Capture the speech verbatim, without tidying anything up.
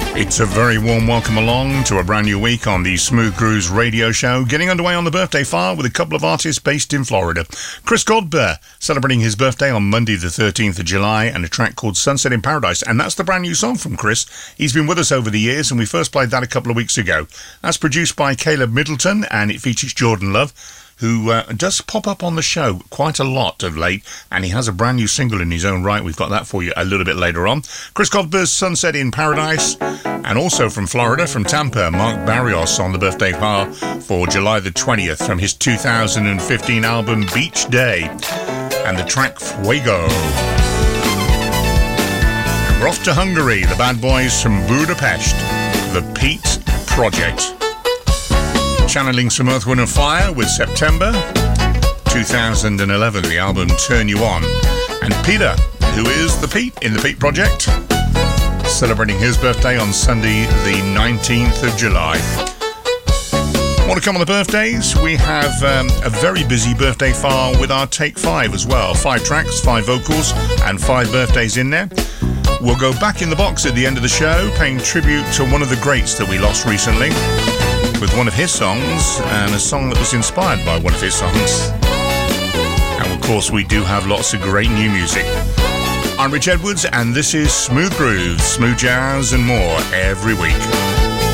It's a very warm welcome along to a brand new week on the Smooth Grooves radio show, getting underway on the birthday file with a couple of artists based in Florida. Chris Godber celebrating his birthday on Monday the thirteenth of July, and a track called Sunset in Paradise, and that's the brand new song from Chris. He's been with us over the years, and we first played that a couple of weeks ago. That's produced by Caleb Middleton, and it features Jordan Love, who uh, does pop up on the show quite a lot of late, and he has a brand new single in his own right. We've got that for you a little bit later on. Chris Godber's Sunset in Paradise, and also from Florida, from Tampa, Mark Barrios on the birthday file for July the twentieth from his two thousand fifteen album Beach Day, and the track Fuego. And we're off to Hungary, the bad boys from Budapest, the Pete Project. Channeling some Earth, Wind and Fire with September two thousand eleven, the album Turn You On. And Peter, who is the Pete in the Pete Project, celebrating his birthday on Sunday the nineteenth of July. Want to come on the birthdays? We have um, a very busy birthday file with our Take Five as well. Five tracks, five vocals, and five birthdays in there. We'll go back in the box at the end of the show, paying tribute to one of the greats that we lost recently, with one of his songs, and a song that was inspired by one of his songs. And of course, we do have lots of great new music. I'm Rich Edwards, and this is Smooth Grooves, smooth jazz and more every week.